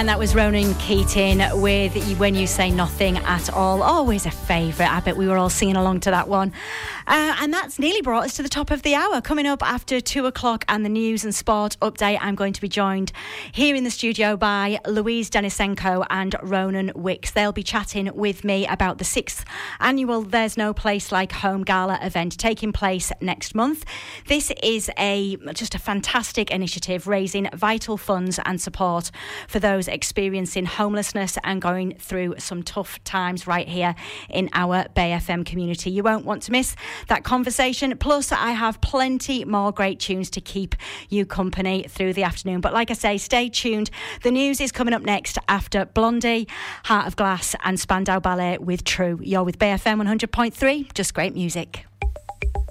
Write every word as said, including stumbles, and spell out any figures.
And that was Ronan Keating with When You Say Nothing at All. Always a favourite. I bet we were all singing along to that one. Uh, and that's nearly brought us to the top of the hour. Coming up after two o'clock and the news and sport update, I'm going to be joined here in the studio by Louise Denisenko and Ronan Wicks. They'll be chatting with me about the sixth annual There's No Place Like Home Gala event taking place next month. This is a just a fantastic initiative raising vital funds and support for those experiencing homelessness and going through some tough times right here in our Bay F M community. You won't want to miss that conversation. Plus, I have plenty more great tunes to keep you company through the afternoon. But like I say, stay tuned. The news is coming up next after Blondie, Heart of Glass and Spandau Ballet with True. You're with Bay F M one hundred point three. Just great music.